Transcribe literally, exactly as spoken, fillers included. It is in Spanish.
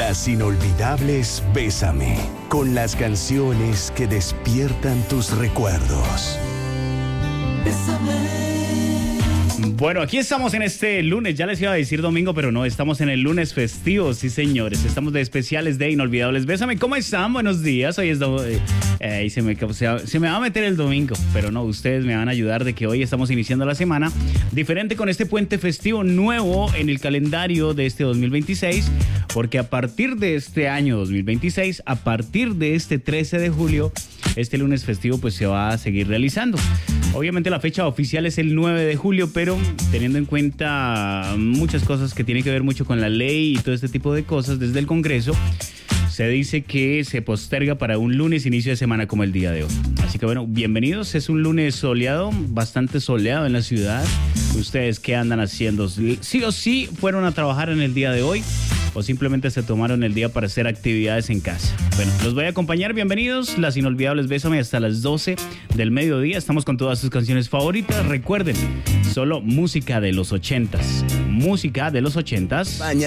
Las inolvidables Bésame, con las canciones que despiertan tus recuerdos. Bésame. Bueno, aquí estamos en este lunes, ya les iba a decir domingo, pero no, estamos en el lunes festivo, sí señores, estamos de especiales de Inolvidables Bésame. ¿Cómo están? Buenos días, hoy es do- eh, eh, se, me, se, se me va a meter el domingo, pero no, ustedes me van a ayudar de que hoy estamos iniciando la semana diferente con este puente festivo nuevo en el calendario de este dos mil veintiséis, porque a partir de este año dos mil veintiséis, a partir de este trece de julio, este lunes festivo pues se va a seguir realizando. Obviamente la fecha oficial es el nueve de julio, pero teniendo en cuenta muchas cosas que tienen que ver mucho con la ley y todo este tipo de cosas desde el Congreso, se dice que se posterga para un lunes inicio de semana como el día de hoy. Así que bueno, bienvenidos. Es un lunes soleado, bastante soleado en la ciudad. ¿Ustedes qué andan haciendo? ¿Sí o sí fueron a trabajar en el día de hoy? ¿O simplemente se tomaron el día para hacer actividades en casa? Bueno, los voy a acompañar. Bienvenidos. Las Inolvidables Bésame hasta las doce del mediodía. Estamos con todas sus canciones favoritas. Recuerden, solo música de los ochentas. Música de los ochentas.